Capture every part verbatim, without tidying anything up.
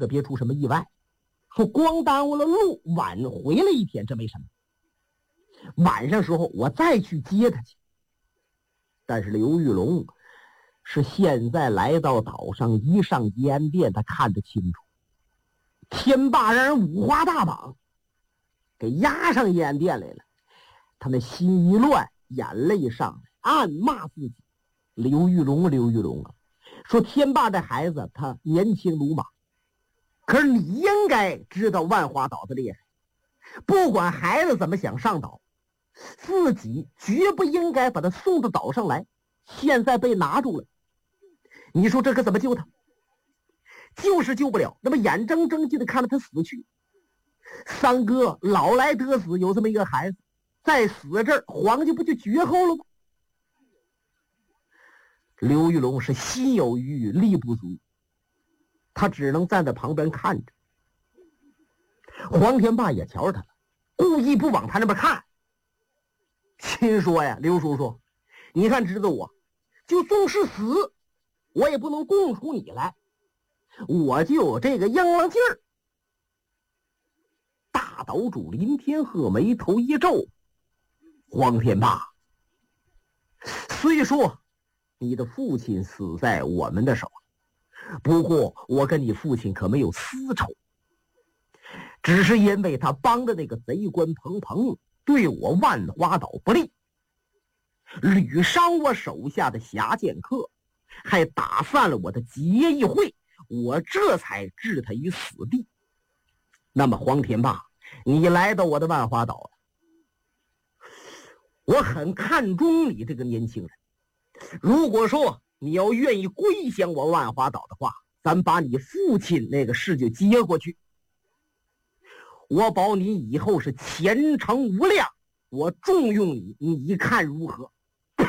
可别出什么意外。说光耽误了路，晚回了一天，这没什么。晚上时候我再去接他去。但是刘玉龙是现在来到岛上，一上吉安殿，他看得清楚，天霸让人五花大绑给押上延安殿来了。他那心一乱，眼泪上来，暗骂自己：刘玉龙啊，刘玉龙啊！说天霸这孩子他年轻鲁莽，可是你应该知道万花岛的厉害，不管孩子怎么想上岛，自己绝不应该把他送到岛上来。现在被拿住了，你说这可怎么救他？就是救不了，那么眼睁睁就得看着他死去。三哥老来得死，有这么一个孩子，在死这儿，皇家不就绝后了吗？刘玉龙是心有余力不足，他只能站在旁边看着。黄天霸也瞧着他了，故意不往他那边看，心说呀：刘叔叔，你看知道我就纵是死，我也不能供出你来，我就有这个硬朗劲儿。大岛主林天鹤眉头一皱：黄天霸，虽说你的父亲死在我们的手，不过我跟你父亲可没有私仇，只是因为他帮的那个贼官彭彭对我万花岛不利，屡伤我手下的侠剑客，还打散了我的结义会，我这才置他于死地。那么黄天霸，你来到我的万花岛了，我很看重你这个年轻人，如果说你要愿意归降我万花岛的话，咱把你父亲那个事就接过去，我保你以后是前程无量，我重用你，你看如何？呸！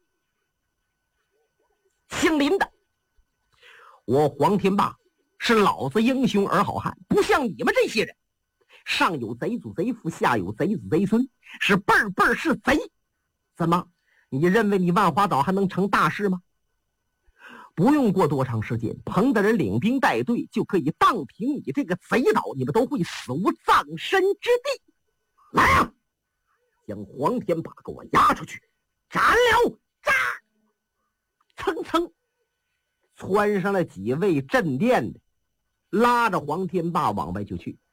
姓林的，我黄天霸是老子英雄儿好汉，不像你们这些人，上有贼祖贼父，下有贼子贼孙，是辈儿辈儿是贼。怎么，你认为你万花岛还能成大事吗？不用过多长时间，彭大人领兵带队就可以荡平你这个贼岛，你们都会死无葬身之地。来啊，将黄天霸给我押出去斩了！斩！蹭蹭窜上了几位镇殿的，拉着黄天霸往外就去。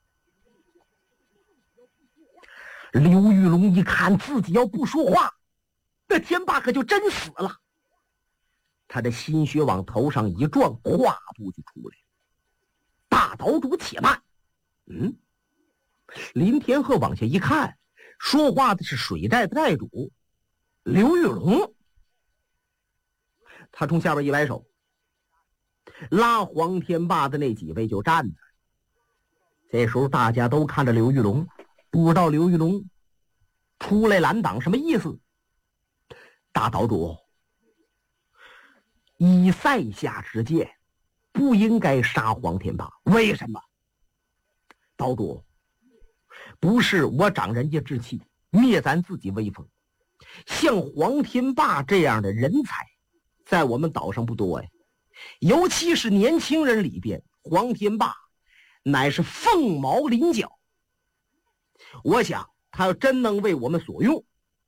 刘玉龙一看自己要不说话，那天霸可就真死了。他的心血往头上一撞，跨步就出来。大岛主且慢！嗯，林天鹤往下一看，说话的是水寨的寨主刘玉龙。他从下边一摆手，拉黄天霸的那几位就站着。这时候大家都看着刘玉龙，不知道刘玉龙出来拦挡什么意思。大岛主，以在下之见，不应该杀黄天霸。为什么？岛主，不是我长人家志气，灭咱自己威风。像黄天霸这样的人才，在我们岛上不多呀。尤其是年轻人里边，黄天霸乃是凤毛麟角。我想他要真能为我们所用，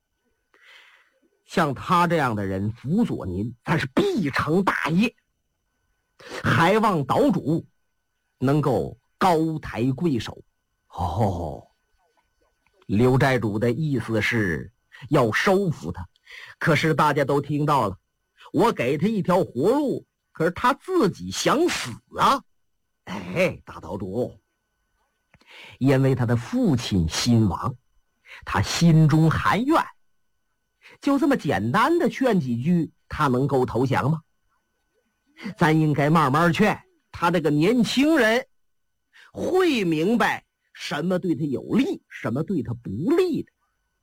像他这样的人辅佐您，咱是必成大业。还望岛主能够高抬贵手。哦，刘寨主的意思是要收服他，可是大家都听到了，我给他一条活路，可是他自己想死啊！哎，大岛主，因为他的父亲心亡，他心中含怨，就这么简单的劝几句，他能够投降吗？咱应该慢慢劝他，这个年轻人会明白什么对他有利，什么对他不利的。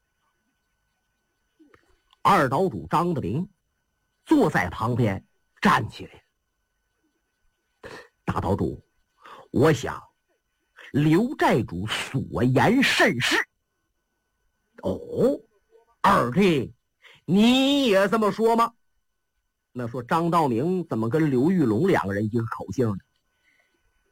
二岛主张德林坐在旁边站起来。大岛主，我想刘寨主所言甚是。哦，二弟，你也这么说吗？那说张道明怎么跟刘玉龙两个人一个口径呢？